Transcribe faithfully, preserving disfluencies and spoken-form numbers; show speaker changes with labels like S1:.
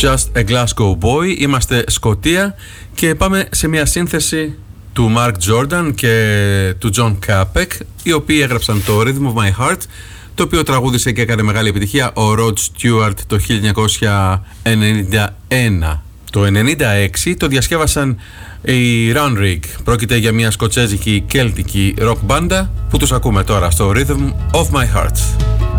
S1: Just a Glasgow Boy. Είμαστε Σκωτία και πάμε σε μια σύνθεση του Mark Jordan και του John Capek, οι οποίοι έγραψαν το Rhythm of My Heart, το οποίο τραγούδισε και έκανε μεγάλη επιτυχία ο Rod Stewart το χίλια εννιακόσια ενενήντα ένα. Το ενενήντα έξι το διασκεύασαν οι Runrig. Πρόκειται για μια σκοτσέζικη κέλτικη rock μπάντα που τους ακούμε τώρα στο Rhythm of My Heart.